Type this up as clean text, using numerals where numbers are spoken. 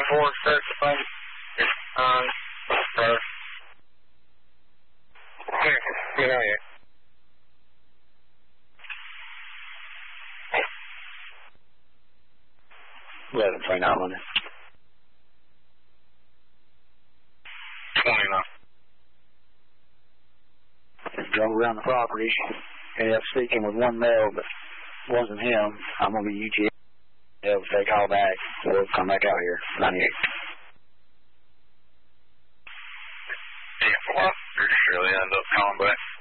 4, search the phone. Get out here. Eleven 29. 29. Drove around the property. Ended up speaking with one male, but wasn't him. I'm going to be UTA. If they call back, we'll come back out here. 98. Yeah, well, surely end up calling back.